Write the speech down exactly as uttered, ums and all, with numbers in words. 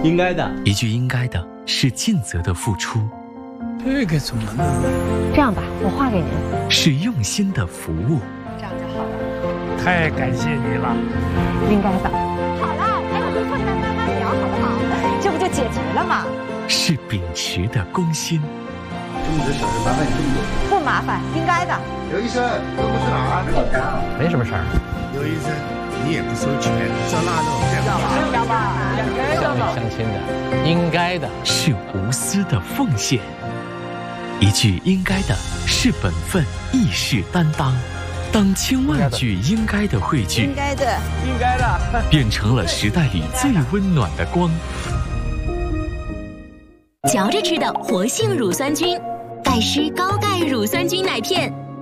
应该的。 一句应该的是尽责的付出， 这个怎么弄？ 这样吧，我画给您。 是用心的服务。 这样就好了。 太感谢你了。 应该的。好了，陪我跟困难慢慢聊，好不好？这不就解决了吗？ 是秉持的公心。 这么点小事，麻烦你这么多。 不麻烦，应该的。 刘医生，都不是哪儿？ 没什么事儿。 刘医生，你也不收钱，照那弄， 要吧？要吧？ 乡里乡亲的，应该的。 是无私的奉献。一句应该的是本分，亦是担当。当千万句应该的汇聚， 应该的， 应该的， 变成了时代里最温暖的光。 嚼着吃的活性乳酸菌，盖施高钙乳酸菌奶片。